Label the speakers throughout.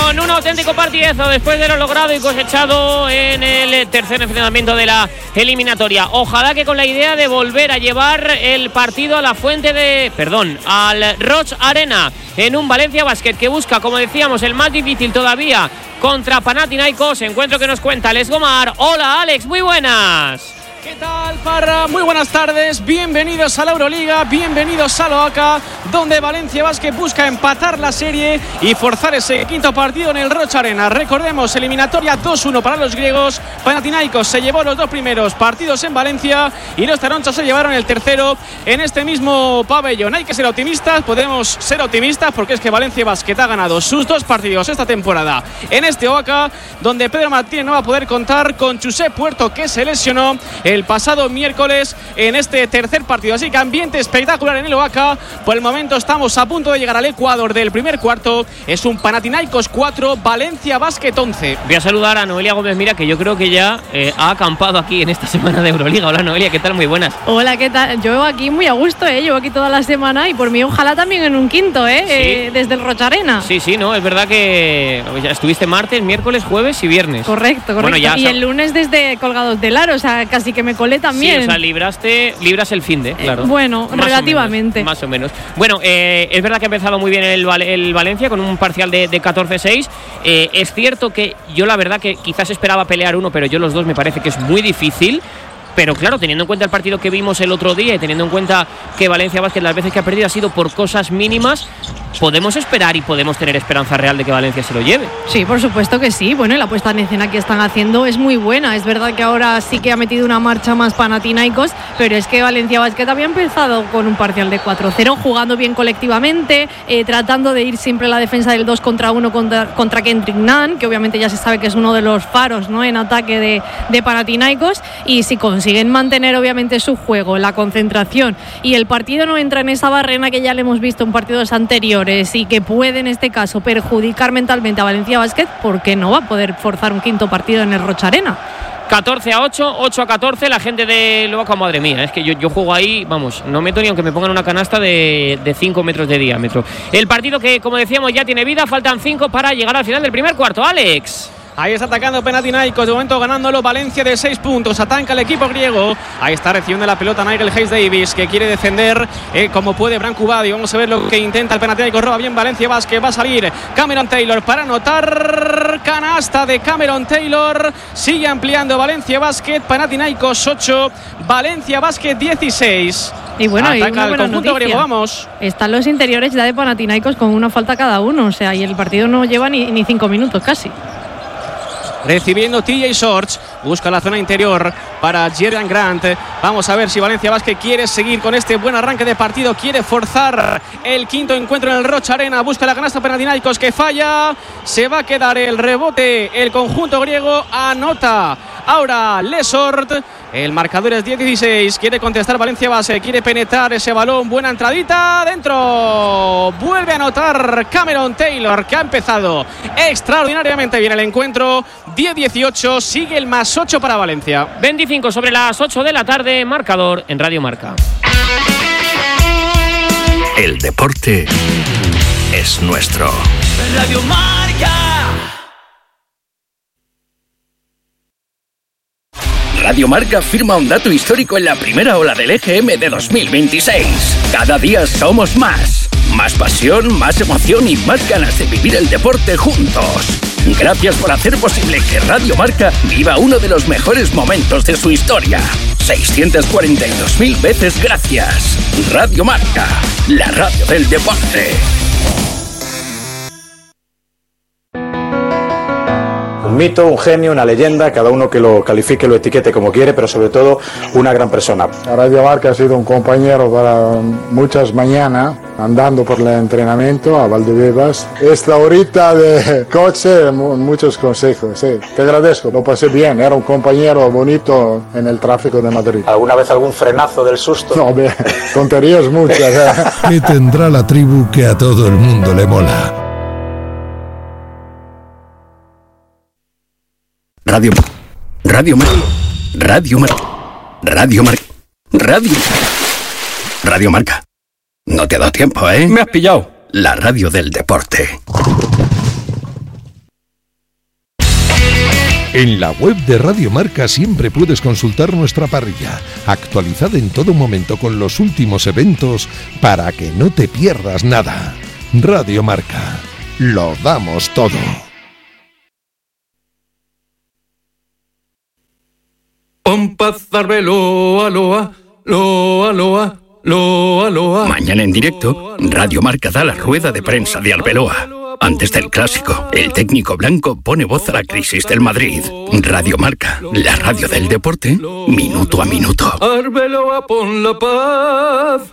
Speaker 1: con un auténtico partidazo después de lo logrado y cosechado en el tercer enfrentamiento de la eliminatoria. Ojalá que con la idea de volver a llevar el partido a la al Roig Arena, en un Valencia Basket que busca, como decíamos, el más difícil todavía contra Panathinaikos. Encuentro que nos cuenta Alex Gomar. Hola Alex, muy buenas.
Speaker 2: ¿Qué tal, Parra? Muy buenas tardes, bienvenidos a la Euroliga, bienvenidos a Loaca, donde Valencia Basket busca empatar la serie y forzar ese quinto partido en el Roig Arena. Recordemos, eliminatoria 2-1 para los griegos. Panathinaikos se llevó los dos primeros partidos en Valencia y los taronchos se llevaron el tercero en este mismo pabellón. Hay que ser optimistas, podemos ser optimistas porque es que Valencia Basket ha ganado sus dos partidos esta temporada en este Oaca, donde Pedro Martínez no va a poder contar con Josep Puerto, que se lesionó el pasado miércoles en este tercer partido. Así que ambiente espectacular en el Oaca. Por el momento estamos a punto de llegar al Ecuador del primer cuarto. Es un Panathinaikos 4, Valencia Basket 11.
Speaker 1: Voy a saludar a Noelia Gómez Mira, que yo creo que ya ha acampado aquí en esta semana de Euroliga. Hola Noelia, ¿qué tal? Muy buenas.
Speaker 3: Hola, ¿qué tal? Yo aquí muy a gusto, llevo aquí toda la semana y por mí ojalá también en un quinto,
Speaker 1: Sí.
Speaker 3: Desde el Roig Arena.
Speaker 1: Sí, no, es verdad que ya estuviste martes, miércoles, jueves y viernes.
Speaker 3: Correcto. Bueno, y el lunes desde colgados del aro, o sea, casi que me colé también.
Speaker 1: Sí, o sea, libras el finde, claro.
Speaker 3: Bueno, más relativamente.
Speaker 1: Más o menos. Bueno, es verdad que ha empezado muy bien el Valencia con un parcial de 14-6. Es cierto que yo la verdad que quizás esperaba pelear uno, pero yo los dos me parece que es muy difícil. Pero claro, teniendo en cuenta el partido que vimos el otro día y teniendo en cuenta que Valencia Basket las veces que ha perdido ha sido por cosas mínimas, podemos esperar y podemos tener esperanza real de que Valencia se lo lleve.
Speaker 3: Sí, por supuesto que sí. Bueno, y la puesta en escena que están haciendo es muy buena. Es verdad que ahora sí que ha metido una marcha más Panathinaikos, pero es que Valencia Basket había empezado con un parcial de 4-0, jugando bien colectivamente, tratando de ir siempre la defensa del 2 contra 1 contra Kendrick Nunn, que obviamente ya se sabe que es uno de los faros, ¿no?, en ataque de Panathinaikos. Y si consiguen mantener obviamente su juego, la concentración, y el partido no entra en esa barrena que ya le hemos visto en partidos anteriores y que puede en este caso perjudicar mentalmente a Valencia Basket, ¿por qué no va a poder forzar un quinto partido en el Roig Arena?
Speaker 1: 14-8, 8-14, la gente de Loaca, madre mía, es que yo juego ahí, vamos, no meto ni aunque me pongan una canasta de 5 metros de diámetro. El partido que, como decíamos, ya tiene vida, faltan 5 para llegar al final del primer cuarto. Alex.
Speaker 2: Ahí está atacando Panathinaikos, de momento ganándolo Valencia de 6 puntos. Ataca el equipo griego. Ahí está recibiendo la pelota Nigel Hayes-Davis, que quiere defender como puede Branko Badi. Vamos a ver lo que intenta el Panathinaikos. Roba bien Valencia Basket. Va a salir Cameron Taylor para anotar. Canasta de Cameron Taylor. Sigue ampliando Valencia Basket. Panathinaikos 8, Valencia Basket 16.
Speaker 3: Y bueno,
Speaker 2: ataca
Speaker 3: y una
Speaker 2: el
Speaker 3: buena
Speaker 2: conjunto
Speaker 3: noticia.
Speaker 2: griego, vamos.
Speaker 3: Están los interiores ya de Panathinaikos con una falta cada uno. O sea, y el partido no lleva ni 5 minutos casi.
Speaker 2: Recibiendo TJ Shorts, busca la zona interior para Jeremy Grant. Vamos a ver si Valencia Basket quiere seguir con este buen arranque de partido, quiere forzar el quinto encuentro en el Roig Arena. Busca la canasta Panathinaikos, que falla. Se va a quedar el rebote el conjunto griego. Anota ahora Lesort. El marcador es 10-16. Quiere contestar Valencia Basket, quiere penetrar ese balón. Buena entradita dentro. Vuelve a anotar Cameron Taylor, que ha empezado extraordinariamente bien el encuentro. 10-18, sigue el más 8 para Valencia.
Speaker 1: 25 sobre las 8 de la tarde, marcador en Radio Marca.
Speaker 4: El deporte es nuestro.
Speaker 5: Radio Marca.
Speaker 4: Radio Marca firma un dato histórico en la primera ola del EGM de 2026. Cada día somos más. Más pasión, más emoción y más ganas de vivir el deporte juntos. Gracias por hacer posible que Radio Marca viva uno de los mejores momentos de su historia. 642.000 veces gracias. Radio Marca, la radio del deporte.
Speaker 6: Un mito, un genio, una leyenda, cada uno que lo califique, lo etiquete como quiere, pero sobre todo una gran persona.
Speaker 7: Radio Marca ha sido un compañero para muchas mañanas, andando por el entrenamiento a Valdebebas. Esta horita de coche, muchos consejos, sí. Te agradezco, lo pasé bien, era un compañero bonito en el tráfico de Madrid.
Speaker 6: ¿Alguna vez algún frenazo del susto?
Speaker 7: No, tonterías muchas.
Speaker 8: ¿Qué tendrá la tribu que a todo el mundo le mola?
Speaker 4: Radio Marca. No te ha dado tiempo, ¿eh?
Speaker 2: Me has pillado.
Speaker 4: La radio del deporte.
Speaker 8: En la web de Radio Marca siempre puedes consultar nuestra parrilla, actualizada en todo momento con los últimos eventos para que no te pierdas nada. Radio Marca, lo damos todo.
Speaker 4: Mañana en directo, Radio Marca da la rueda de prensa de Arbeloa. Antes del clásico, el técnico blanco pone voz a la crisis del Madrid. Radio Marca, la radio del deporte, minuto a minuto.
Speaker 5: Arbeloa, pon la paz.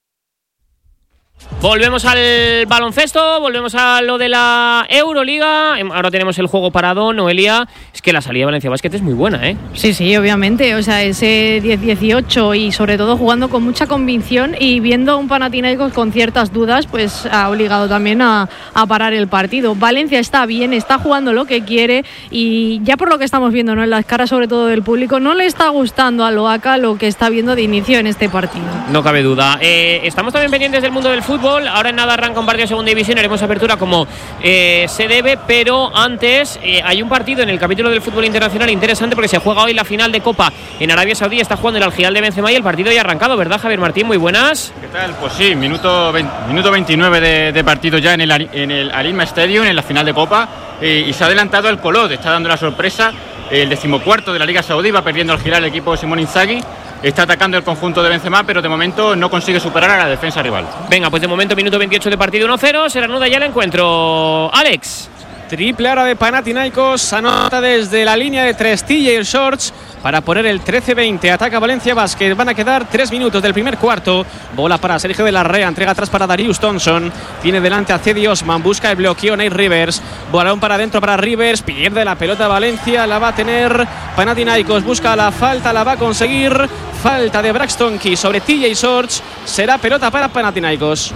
Speaker 1: Volvemos al baloncesto, volvemos a lo de la Euroliga. Ahora tenemos el juego parado, Noelia. Es que la salida de Valencia Basket es muy buena, ¿eh?
Speaker 3: Sí, obviamente. O sea, ese 10-18 y sobre todo jugando con mucha convicción y viendo a un Panathinaikos con ciertas dudas, pues ha obligado también a parar el partido. Valencia está bien, está jugando lo que quiere y ya por lo que estamos viendo, ¿no?, en las caras sobre todo del público, no le está gustando a Loaka lo que está viendo de inicio en este partido.
Speaker 1: No cabe duda. Estamos también pendientes del mundo del fútbol. Ahora en nada arranca un partido de segunda división, haremos apertura como se debe, pero antes hay un partido en el capítulo del fútbol internacional interesante porque se juega hoy la final de Copa en Arabia Saudí. Está jugando el Al Hilal de Benzema y el partido ya ha arrancado, ¿verdad, Javier Martín? Muy buenas.
Speaker 9: ¿Qué tal? Pues sí, minuto 29 de partido ya en el Al Hilal Stadium, en la final de Copa, y se ha adelantado el Colot, está dando la sorpresa. El 14º de la Liga Saudí va perdiendo al Hilal el equipo de Simón Inzaghi. Está atacando el conjunto de Benzema, pero de momento no consigue superar a la defensa rival.
Speaker 1: Venga, pues de momento minuto 28 de partido, 1-0. Se reanuda ya el encuentro. Alex.
Speaker 2: Triple ahora de Panathinaikos, anota desde la línea de 3 TJ Shorts para poner el 13-20. Ataca Valencia Basket, van a quedar 3 minutos del primer cuarto. Bola para Sergio de la Rea, entrega atrás para Darius Thompson. Tiene delante a Cedi Osman, busca el bloqueo Nate Rivers. Balón para adentro para Rivers, pierde la pelota Valencia, la va a tener Panathinaikos. Busca la falta, la va a conseguir. Falta de Braxton Key sobre TJ Shorts. Será pelota para Panathinaikos.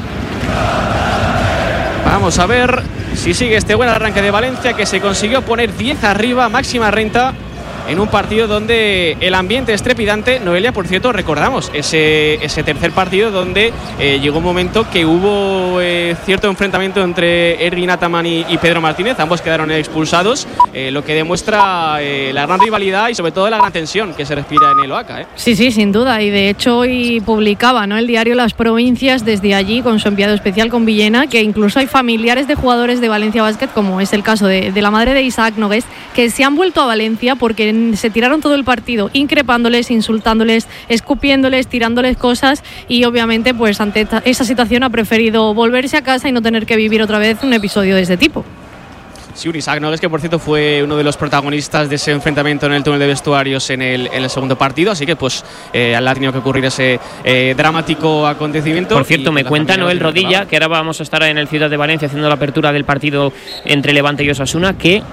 Speaker 2: Vamos a ver si sigue este buen arranque de Valencia, que se consiguió poner 10 arriba, máxima renta, en un partido donde el ambiente es trepidante. Noelia, por cierto, recordamos ese tercer partido donde llegó un momento que hubo cierto enfrentamiento entre Erwin Ataman y Pedro Martínez. Ambos quedaron expulsados, lo que demuestra la gran rivalidad y sobre todo la gran tensión que se respira en el Oaca, ¿eh?
Speaker 3: Sí, sin duda, y de hecho hoy publicaba, ¿no?, el diario Las Provincias desde allí con su enviado especial con Villena, que incluso hay familiares de jugadores de Valencia Basket, como es el caso de la madre de Isaac Nogués, que se han vuelto a Valencia porque se tiraron todo el partido increpándoles, insultándoles, escupiéndoles, tirándoles cosas, y obviamente pues ante esa situación ha preferido volverse a casa y no tener que vivir otra vez un episodio de este tipo.
Speaker 2: Sí, un Isaac Nogués que por cierto fue uno de los protagonistas de ese enfrentamiento en el túnel de vestuarios en el segundo partido, así que pues le ha tenido que ocurrir ese dramático acontecimiento.
Speaker 1: Por cierto, me cuenta Noel Rodilla, que ahora vamos a estar en el Ciudad de Valencia haciendo la apertura del partido entre Levante y Osasuna, que